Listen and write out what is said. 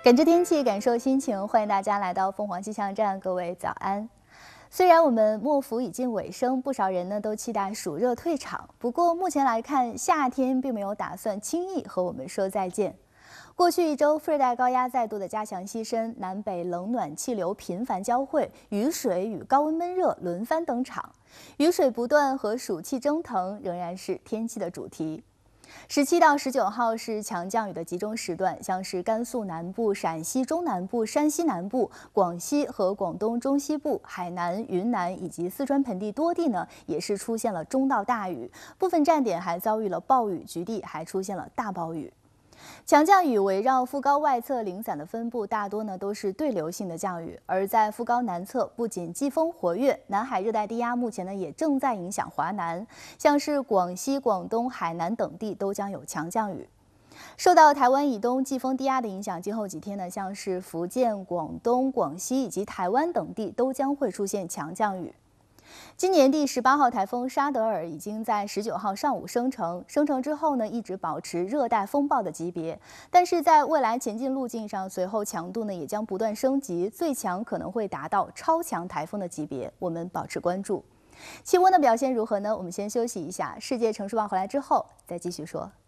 感知天气，感受心情，欢迎大家来到凤凰气象站，各位早安。虽然我们末伏已近尾声，不少人呢都期待暑热退场，不过目前来看，夏天并没有打算轻易和我们说再见。过去一周，副热带高压再度的加强西伸，南北冷暖气流频繁交汇，雨水与高温闷热轮番登场，雨水不断和暑气蒸腾仍然是天气的主题。17到19号是强降雨的集中时段，像是甘肃南部、陕西中南部、山西南部、广西和广东中西部、海南、云南以及四川盆地多地呢，也是出现了中到大雨，部分站点还遭遇了暴雨，局地还出现了大暴雨。强降雨围绕副高外侧零散的分布，大多呢都是对流性的降雨。而在副高南侧，不仅季风活跃，南海热带低压目前呢也正在影响华南，像是广西、广东、海南等地都将有强降雨。受到台湾以东季风低压的影响，今后几天呢，像是福建、广东、广西以及台湾等地都将会出现强降雨。今年第18号台风沙德尔已经在19号上午生成，生成之后呢，一直保持热带风暴的级别，但是在未来前进路径上，随后强度呢也将不断升级，最强可能会达到超强台风的级别，我们保持关注。气温的表现如何呢？我们先休息一下，世界城市报回来之后再继续说。